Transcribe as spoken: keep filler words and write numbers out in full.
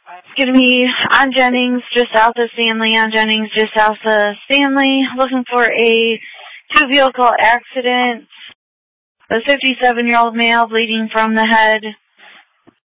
It's going to be on Jennings, just south of Stanley, on Jennings, just south of Stanley, looking for a two-vehicle accident. A fifty-seven-year-old male bleeding from the head.